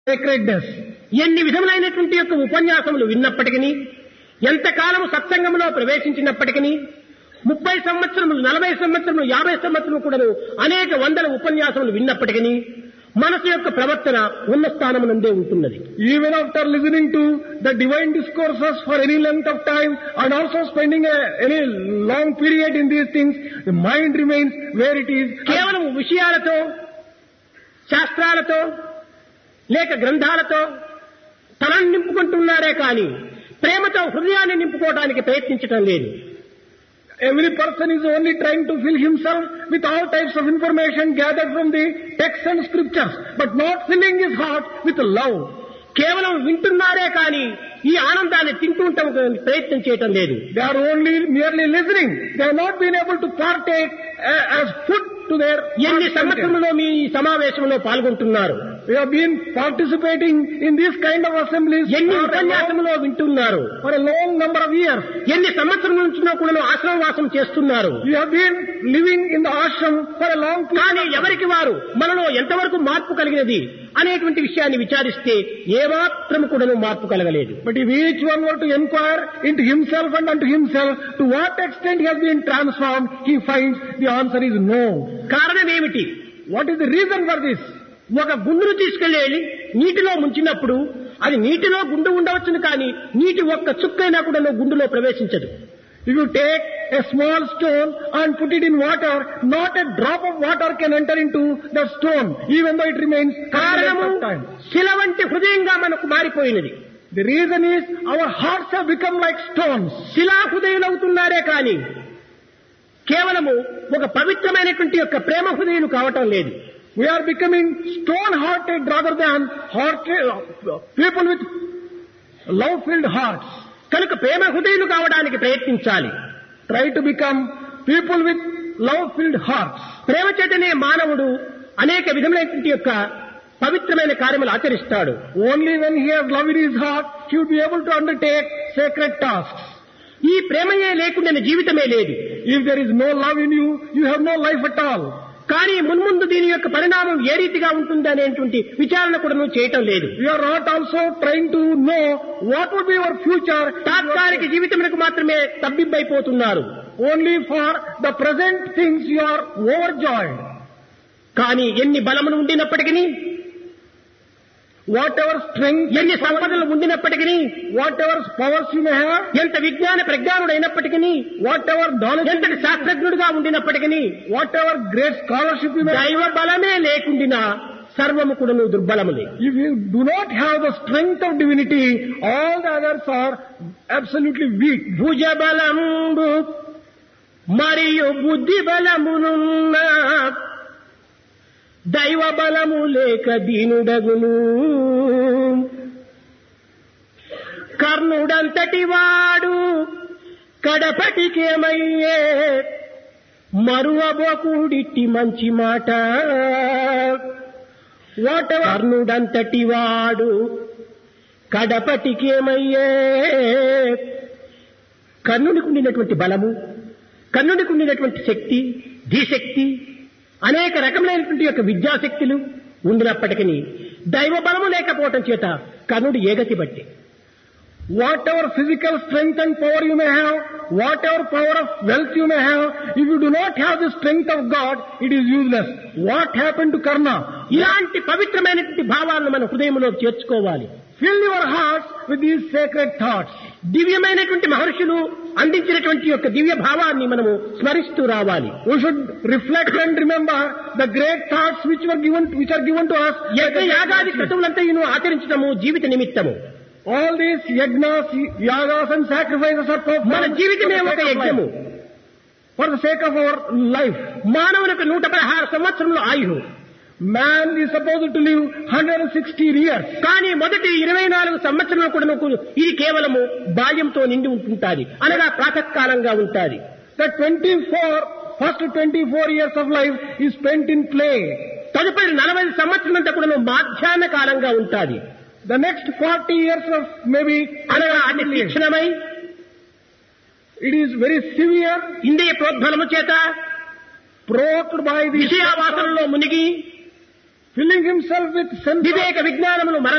sacredness. ఎన్ని విధములైనటువంటి యొక్క ఉపన్యాసములు విన్నప్పటికీ, ఎంతకాలము సత్సంగంలో ప్రవేశించినప్పటికీ, 30 సంవత్సరములు, 40 సంవత్సరములు, 50 సంవత్సరములు కూడా అనేక వందల ఉపన్యాసములు విన్నప్పటికీ మనసు యొక్క ప్రవర్తన ఉన్న స్థానమునందే ఉంటున్నది. Even after listening to the divine discourses for any length of time and also spending any long period in these things, the mind remains where it is. కేవలం విషయాలతో, శాస్త్రాలతో లేక గ్రంథాలతో తనను నింపుకుంటున్నారే కానీ ప్రేమతో హృదయాన్ని నింపుకోవడానికి ప్రయత్నించడం లేదు. Every person is only trying to fill himself with all types of information gathered from the texts and scriptures, but not filling his heart with love. కేవలం వింటున్నారే కానీ ఈ ఆనందాన్ని తింటూ ఉండడానికి ప్రయత్నం చేయటం లేదు. They are only merely listening. They have not been able to partake as food to their. ఎన్ని సంవత్సరంలో మీ ఈ సమావేశంలో పాల్గొంటున్నారు? We have been participating in this kind of assemblies ఎన్ని ఉపన్యాసంలో వింటున్నారు? for a long number of years. ఎన్ని సంవత్సరం నుంచి కూడా ఆశ్రమవాసం చేస్తున్నారు? We have been living in the ashram for a long time. కానీ ఎవరికి వారు మనలో ఎంతవరకు మార్పు కలిగినది అనేటువంటి విషయాన్ని విచారిస్తే ఏమాత్రం కూడా మార్పు కలగలేదు. But if each one were to inquire into himself and unto himself, to what extent he has been transformed, he finds the answer is no. కారణం ఏమిటి? What is the reason for this? ఒక గుండును తీసుకెళ్లి నీటిలో ముంచినప్పుడు అది నీటిలో గుండు ఉండవచ్చును కానీ నీటి ఒక్క చుక్కైనా కూడా గుండులో ప్రవేశించదు. If you take a small stone and put it in water, not a drop of water can enter into the stone, even though it remains. కారణము శిల వంటి హృదయంగా మనకు మారిపోయినది. The reason is our hearts have become like stones. శిలా హృదయులవుతున్నారే కానీ కేవలము ఒక పవిత్రమైనటువంటి యొక్క ప్రేమ హృదయులు కావటం లేదు. We are becoming stone-hearted rather than people with love-filled hearts. కనుక ప్రేమ హృదయులు కావడానికి ప్రయత్నించాలి. Try to become people with love-filled hearts. ప్రేమ చేతనే మానవుడు అనేక విధములైనటువంటి యొక్క పవిత్రమైన కార్యములు ఆచరిస్తాడు. Only when he has love in his heart, he will be able to undertake sacred tasks. ఈ ప్రేమయే లేకుండా జీవితమే లేదు. If there is no love in you, you have no life at all. కానీ మున్ముందు దీని యొక్క పరిణామం ఏ రీతిగా ఉంటుంది అనేటువంటి విచారణ కూడా నువ్వు చేయటం లేదు. You are not also trying to know what would be your future. తాత్కాలిక జీవితములకు మాత్రమే తబ్బిబ్బైపోతున్నారు. Only for the present things you are overjoyed. కానీ ఎన్ని బలములు ఉండినప్పటికీ, whatever strength, ఎన్ని సంపదలు ఉండినప్పటికీ, whatever powers you may have, ఎంత విజ్ఞాన ప్రజ్ఞానుడైనప్పటికీ, whatever knowledge, ఎంతటి శాస్త్రజ్ఞుడిగా ఉండినప్పటికీ, whatever great scholarship you may have, దైవ బలమే లేకుండా సర్వము కూడా దుర్బలములే. if you do not have the strength of divinity, all the others are absolutely weak. భుజ బలంబు మరియు బుద్ధి బలమునున్న దైవ బలము లేక దీనుడగును. కర్ణుడంతటి వాడు కడపటికేమయ్యే మరువబోకుడిట్టి మంచి మాట. కర్ణుడంతటి వాడు కడపటికేమయ్యే. కర్ణుడికి ఉండినటువంటి బలము, కర్ణుడికి ఉండినటువంటి శక్తి, ధీశక్తి, అనేక రకములైనటువంటి యొక్క విద్యాశక్తులు ఉండినప్పటికీ దైవ బలము లేకపోవటం చేత కర్ణుడు ఏగతి బట్టి. Whatever physical strength and power you may have, whatever power of wealth you may have, if you do not have the strength of God, it is useless. What happened to Karna? ఇలాంటి పవిత్రమైనటువంటి భావాలను మన హృదయంలో చేర్చుకోవాలి. Fill your hearts with these sacred thoughts. దివ్యమైనటువంటి మహర్షులు అందించినటువంటి యొక్క దివ్య భావాన్ని మనము స్మరిస్తూ రావాలి. We should reflect and remember the great thoughts which are given to us. యాగాది క్రతువులంతా ఆచరించడము జీవిత నిమిత్తము. All these yagnas, yagas and sacrifices are performed. మన జీవితమే ఒక యజ్ఞము. For the sake of our life. మానవునికి 116 సంవత్సరముల ఆయువు. Man is supposed to live 160 years. కానీ మొదటి 24 సంవత్సరాలు కూడా ఇది కేవలము బాల్యంతో నిండి ఉంటుంటాది, అనగా ప్రాతకాలంగా ఉంటాది. The first 24 years of life is spent in play. తదుపరి 40 సంవత్సరాలంతా కూడా మాధ్యాహ్న కాలంగా ఉంటాది. The next 40 years of maybe, అనగా అతి తీక్షణమై, it is very severe, ఇంద్రియ ప్రోద్బలము చేత provoked by the విషయావాసనలో మునిగి filling himself with sense Viveka విజ్ఞానములు